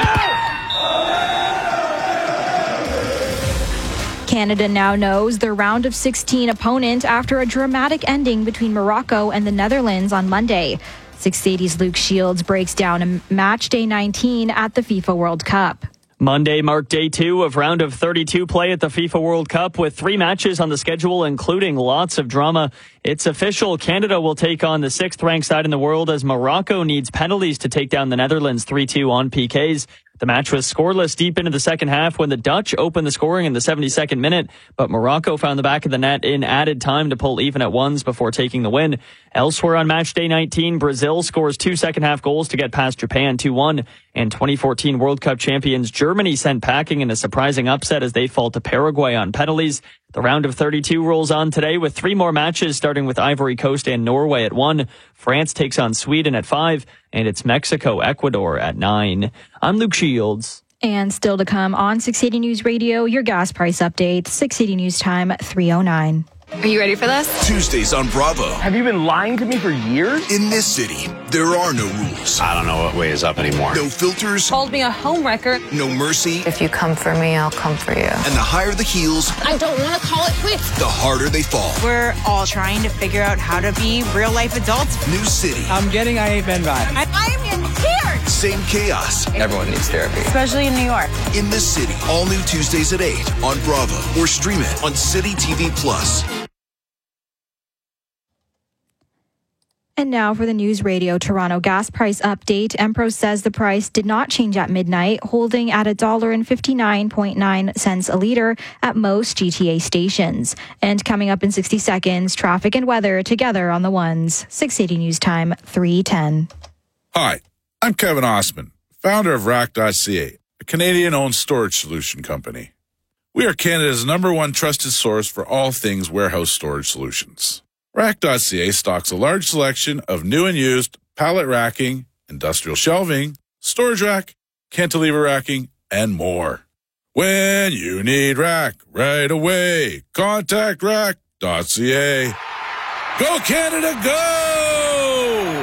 Canada now knows their round of sixteen opponent after a dramatic ending between Morocco and the Netherlands on Monday. six eighty's Luke Shields breaks down a match day nineteen at the FIFA World Cup. Monday marked day two of round of thirty-two play at the FIFA World Cup with three matches on the schedule, including lots of drama. It's official. Canada will take on the sixth-ranked side in the world as Morocco needs penalties to take down the Netherlands three two on P Ks. The match was scoreless deep into the second half when the Dutch opened the scoring in the seventy-second minute, but Morocco found the back of the net in added time to pull even at ones before taking the win. Elsewhere on match day nineteen, Brazil scores two second-half goals to get past Japan two one, and twenty fourteen World Cup champions Germany sent packing in a surprising upset as they fall to Paraguay on penalties. The round of thirty-two rolls on today with three more matches, starting with Ivory Coast and Norway at one. France takes on Sweden at five, and it's Mexico-Ecuador at nine. I'm Luke Shields. And still to come on six eighty News Radio, your gas price update, six eighty News time, three oh nine. Are you ready for this? Tuesdays on Bravo. Have you been lying to me for years? In this city, there are no rules. I don't know what way is up anymore. No filters. Called me a homewrecker. No mercy. If you come for me, I'll come for you. And the higher the heels, I don't want to call it quits. The harder they fall. We're all trying to figure out how to be real life adults. New city. I'm getting I Ain't Been Vibe. I'm in tears. Same chaos. Everyone needs therapy. Especially in New York. In this city, all new Tuesdays at eight on Bravo or stream it on City T V Plus. And now for the News Radio Toronto gas price update. Empro says the price did not change at midnight, holding at one dollar and fifty-nine point nine cents a litre at most G T A stations. And coming up in sixty seconds, traffic and weather together on the ones. six eighty News Time, three ten. Hi, I'm Kevin Osman, founder of Rack dot C A, a Canadian-owned storage solution company. We are Canada's number one trusted source for all things warehouse storage solutions. Rack dot C A stocks a large selection of new and used pallet racking, industrial shelving, storage rack, cantilever racking, and more. When you need rack right away, contact rack dot c a. Go Canada, go!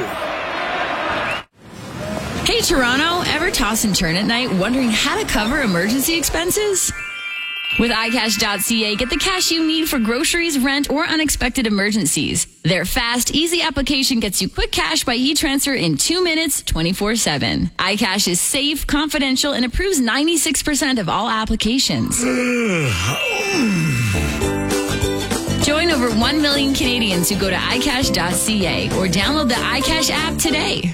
Hey Toronto, ever toss and turn at night wondering how to cover emergency expenses? With i cash dot c a, get the cash you need for groceries, rent, or unexpected emergencies. Their fast, easy application gets you quick cash by e-transfer in two minutes, twenty-four seven. iCash is safe, confidential, and approves ninety-six percent of all applications. Join over one million Canadians who go to i cash dot c a or download the iCash app today.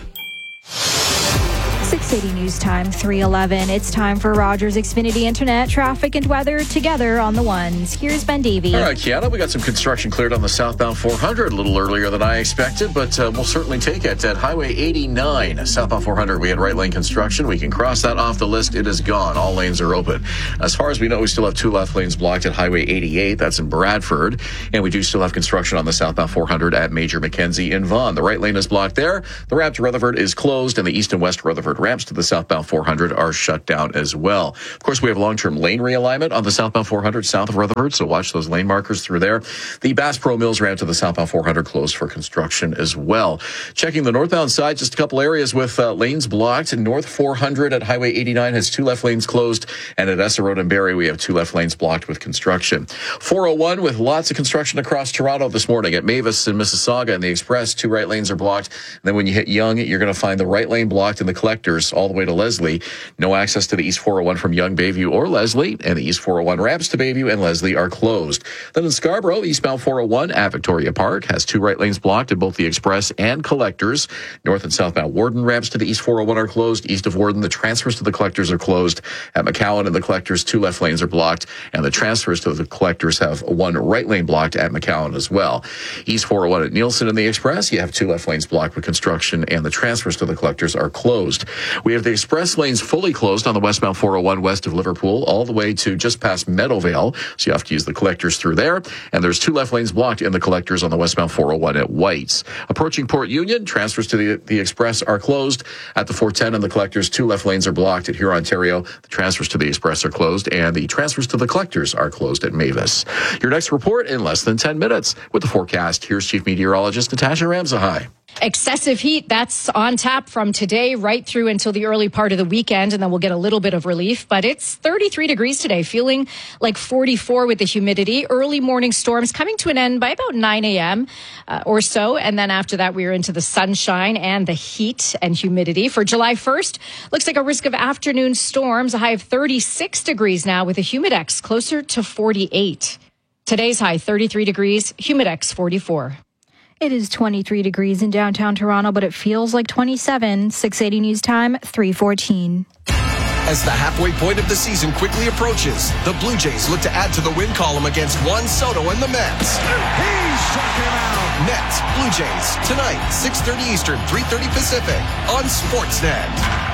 six eighty News Time, three eleven. It's time for Rogers Xfinity Internet, traffic and weather together on the ones. Here's Ben Davey. All right, Kiana, we got some construction cleared on the southbound four hundred a little earlier than I expected, but uh, we'll certainly take it. At Highway eighty-nine, southbound four hundred, we had right lane construction. We can cross that off the list. It is gone. All lanes are open. As far as we know, we still have two left lanes blocked at Highway eighty-eight. That's in Bradford. And we do still have construction on the southbound four hundred at Major Mackenzie in Vaughan. The right lane is blocked there. The ramp to Rutherford is closed, and the east and west Rutherford ramps to the southbound four hundred are shut down as well. Of course, we have long-term lane realignment on the southbound four hundred south of Rutherford, so watch those lane markers through there. The Bass Pro Mills ramp to the southbound four hundred closed for construction as well. Checking the northbound side, just a couple areas with uh, lanes blocked. North four hundred at Highway eighty-nine has two left lanes closed, and at Essa Road and Barrie, we have two left lanes blocked with construction. four oh one with lots of construction across Toronto this morning at Mavis and Mississauga and the Express. Two right lanes are blocked. And then when you hit Yonge, you're going to find the right lane blocked in the Collectors all the way to Leslie. No access to the East four oh one from Yonge, Bayview, or Leslie, and the East four oh one ramps to Bayview and Leslie are closed. Then in Scarborough, eastbound four oh one at Victoria Park has two right lanes blocked in both the Express and Collectors. North and southbound Warden ramps to the East four oh one are closed. East of Warden, the transfers to the Collectors are closed. At McCowan and the Collectors, two left lanes are blocked, and the transfers to the Collectors have one right lane blocked at McCowan as well. East four oh one at Nielsen and the Express, you have two left lanes blocked with construction, and the transfers to the Collectors are closed. We have the Express lanes fully closed on the westbound four oh one west of Liverpool all the way to just past Meadowvale, so you have to use the Collectors through there, and there's two left lanes blocked in the Collectors on the westbound four oh one at Whites. Approaching Port Union, transfers to the, the Express are closed. At the four ten and the Collectors, two left lanes are blocked. At Huron, Ontario, the transfers to the Express are closed, and the transfers to the Collectors are closed at Mavis. Your next report in less than ten minutes. With the forecast, here's Chief Meteorologist Natasha Ramsahai. Excessive heat, that's on tap from today right through until the early part of the weekend, and then we'll get a little bit of relief. But it's thirty-three degrees today, feeling like forty-four with the humidity. Early morning storms coming to an end by about nine a.m. Uh, or so. And then after that, we are into the sunshine and the heat and humidity. For July first, looks like a risk of afternoon storms, a high of thirty-six degrees now with a humidex closer to forty-eight. Today's high, thirty-three degrees, humidex forty-four. It is twenty-three degrees in downtown Toronto, but it feels like twenty-seven. six eighty News Time, three fourteen. As the halfway point of the season quickly approaches, the Blue Jays look to add to the win column against Juan Soto and the Mets. He struck him out. Mets, Blue Jays, tonight, six thirty Eastern, three thirty Pacific, on Sportsnet.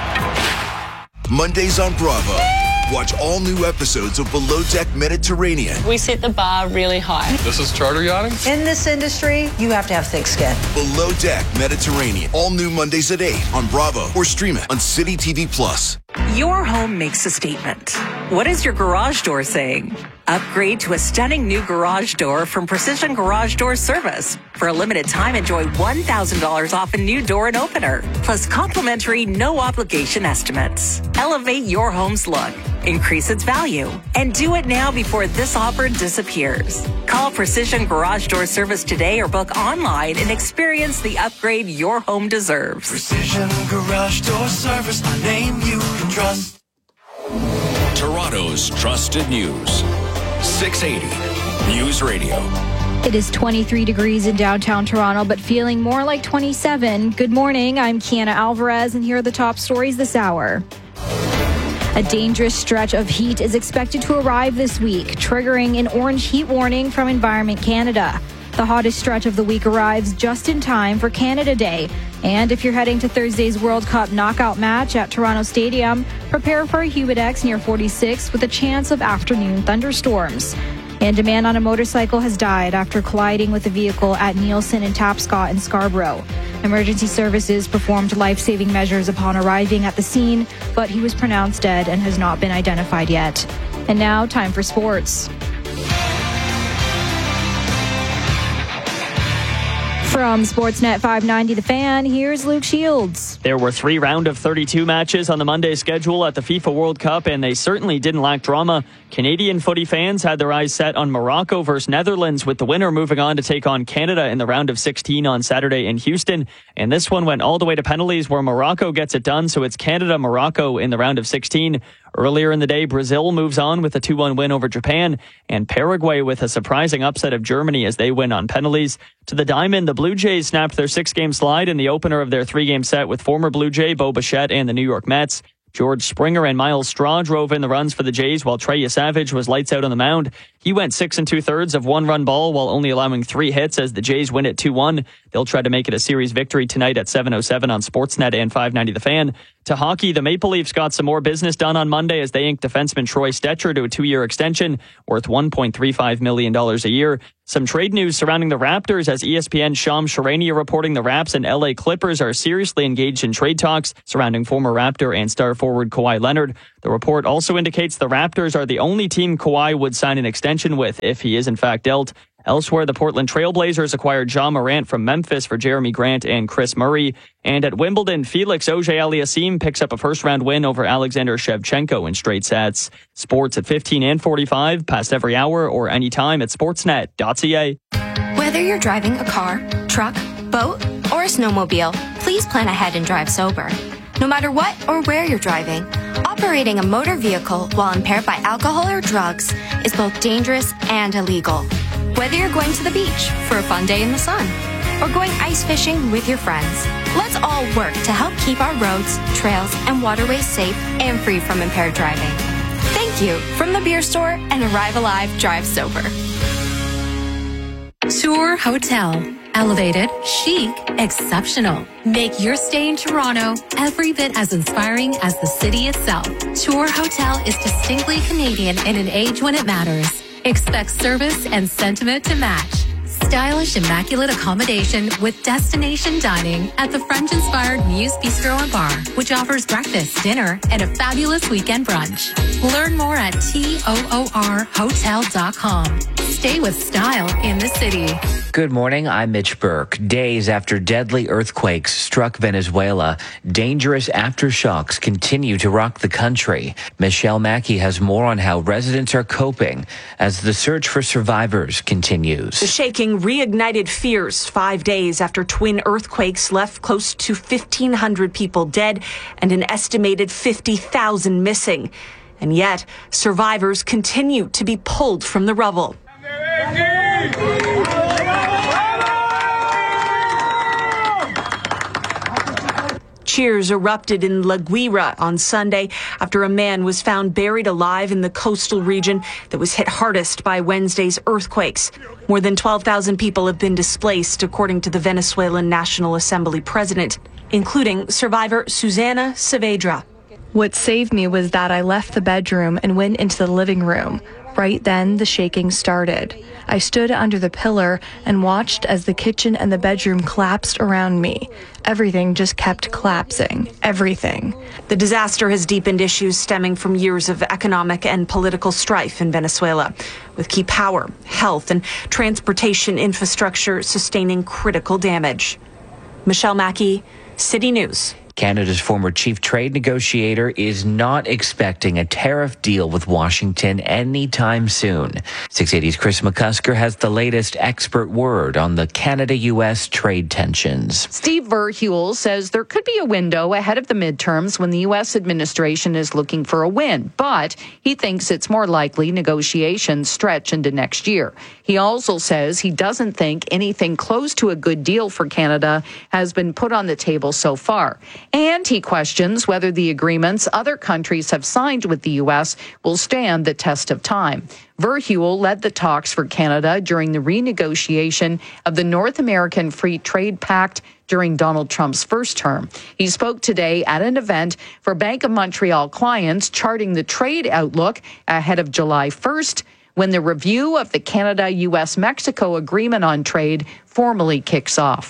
Mondays on Bravo. Watch all new episodes of Below Deck Mediterranean. We set the bar really high. This is charter yachting? In this industry, you have to have thick skin. Below Deck Mediterranean. All new Mondays at eight on Bravo or stream it on City T V Plus. Your home makes a statement. What is your garage door saying? Upgrade to a stunning new garage door from Precision Garage Door Service. For a limited time, enjoy one thousand dollars off a new door and opener, plus complimentary no-obligation estimates. Elevate your home's look, increase its value, and do it now before this offer disappears. Call Precision Garage Door Service today or book online and experience the upgrade your home deserves. Precision Garage Door Service, a name you can trust. Toronto's trusted news. six eighty News Radio. It is twenty-three degrees in downtown Toronto, but feeling more like twenty-seven. Good morning. I'm Kiana Alvarez, and here are the top stories this hour. A dangerous stretch of heat is expected to arrive this week, triggering an orange heat warning from Environment Canada. The hottest stretch of the week arrives just in time for Canada Day. And if you're heading to Thursday's World Cup knockout match at Toronto Stadium, prepare for a humidex near forty-six with a chance of afternoon thunderstorms. And a man on a motorcycle has died after colliding with a vehicle at Nielsen and Tapscott in Scarborough. Emergency services performed life-saving measures upon arriving at the scene, but he was pronounced dead and has not been identified yet. And now, time for sports. From Sportsnet five ninety The Fan, here's Luke Shields. There were three round of thirty-two matches on the Monday schedule at the FIFA World Cup, and they certainly didn't lack drama. Canadian footy fans had their eyes set on Morocco versus Netherlands, with the winner moving on to take on Canada in the round of sixteen on Saturday in Houston. And this one went all the way to penalties, where Morocco gets it done, so it's Canada-Morocco in the round of sixteen. Earlier in the day, Brazil moves on with a two one win over Japan, and Paraguay with a surprising upset of Germany as they win on penalties. To the diamond, the Blue Jays snapped their six-game slide in the opener of their three-game set with former Blue Jay Bo Bichette and the New York Mets. George Springer and Miles Straw drove in the runs for the Jays, while Trey Savage was lights out on the mound. He went six and two-thirds of one-run ball while only allowing three hits as the Jays win it two one. They'll try to make it a series victory tonight at seven oh seven on Sportsnet and five ninety The Fan. To hockey, the Maple Leafs got some more business done on Monday as they inked defenseman Troy Stecher to a two-year extension worth one point three five million dollars a year. Some trade news surrounding the Raptors as E S P N's Sham Charania reporting the Raps and L A Clippers are seriously engaged in trade talks surrounding former Raptor and star forward Kawhi Leonard. The report also indicates the Raptors are the only team Kawhi would sign an extension with if he is in fact dealt. Elsewhere, the Portland Trail Blazers acquired Ja Morant from Memphis for Jeremy Grant and Chris Murray. And at Wimbledon, Felix Auger-Aliassime picks up a first-round win over Alexander Shevchenko in straight sets. Sports at fifteen and forty-five, past every hour or anytime at sportsnet dot c a. Whether you're driving a car, truck, boat, or a snowmobile, please plan ahead and drive sober. No matter what or where you're driving, operating a motor vehicle while impaired by alcohol or drugs is both dangerous and illegal. Whether you're going to the beach for a fun day in the sun or going ice fishing with your friends, let's all work to help keep our roads, trails, and waterways safe and free from impaired driving. Thank you from the Beer Store and Arrive Alive Drive Sober. Tour Hotel. Elevated, chic, exceptional. Make your stay in Toronto every bit as inspiring as the city itself. Tour Hotel is distinctly Canadian in an age when it matters. Expect service and sentiment to match. Stylish, immaculate accommodation with destination dining at the French-inspired Muse Bistro and Bar, which offers breakfast, dinner, and a fabulous weekend brunch. Learn more at toor hotel dot com. Stay with style in the city. Good morning, I'm Mitch Burke. Days after deadly earthquakes struck Venezuela, dangerous aftershocks continue to rock the country. Michelle Mackey has more on how residents are coping as the search for survivors continues. The shaking reignited fears five days after twin earthquakes left close to fifteen hundred people dead and an estimated fifty thousand missing. And yet, survivors continue to be pulled from the rubble. Cheers erupted in La Guira on Sunday after a man was found buried alive in the coastal region that was hit hardest by Wednesday's earthquakes. More than twelve thousand people have been displaced, according to the Venezuelan National Assembly president, including survivor Susana Saavedra. What saved me was that I left the bedroom and went into the living room. Right then, the shaking started. I stood under the pillar and watched as the kitchen and the bedroom collapsed around me. Everything just kept collapsing. Everything. The disaster has deepened issues stemming from years of economic and political strife in Venezuela, with key power, health, and transportation infrastructure sustaining critical damage. Michelle Mackey, City News. Canada's former chief trade negotiator is not expecting a tariff deal with Washington anytime soon. six eighty's Chris McCusker has the latest expert word on the Canada-U S trade tensions. Steve Verheuel says there could be a window ahead of the midterms when the U S administration is looking for a win, but he thinks it's more likely negotiations stretch into next year. He also says he doesn't think anything close to a good deal for Canada has been put on the table so far. And he questions whether the agreements other countries have signed with the U S will stand the test of time. Verheuel led the talks for Canada during the renegotiation of the North American Free Trade Pact during Donald Trump's first term. He spoke today at an event for Bank of Montreal clients charting the trade outlook ahead of July first, when the review of the Canada-U S Mexico Agreement on Trade formally kicks off.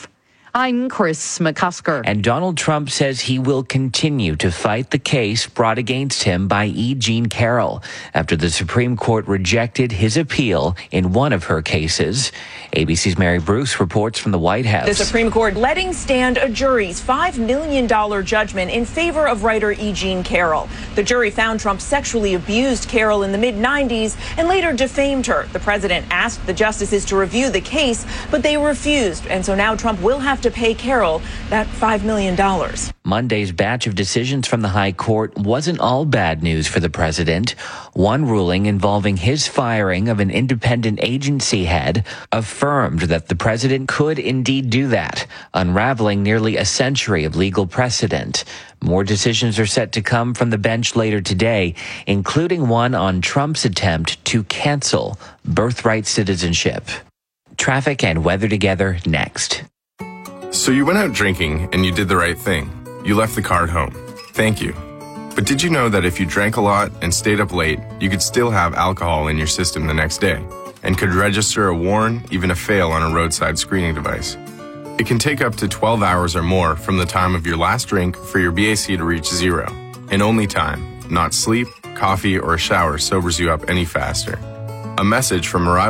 I'm Chris McCusker. And Donald Trump says he will continue to fight the case brought against him by E. Jean Carroll after the Supreme Court rejected his appeal in one of her cases. A B C's Mary Bruce reports from the White House. The Supreme Court letting stand a jury's five million dollars judgment in favor of writer E. Jean Carroll. The jury found Trump sexually abused Carroll in the mid nineties and later defamed her. The president asked the justices to review the case, but they refused. And so now Trump will have to pay Carroll that five million dollars. Monday's batch of decisions from the High Court wasn't all bad news for the president. One ruling involving his firing of an independent agency head affirmed that the president could indeed do that, unraveling nearly a century of legal precedent. More decisions are set to come from the bench later today, including one on Trump's attempt to cancel birthright citizenship. Traffic and weather together next. So you went out drinking and you did the right thing. You left the car at home. Thank you. But did you know that if you drank a lot and stayed up late, you could still have alcohol in your system the next day and could register a warn, even a fail on a roadside screening device? It can take up to twelve hours or more from the time of your last drink for your B A C to reach zero. And only time, not sleep, coffee, or a shower sobers you up any faster. A message from Arrival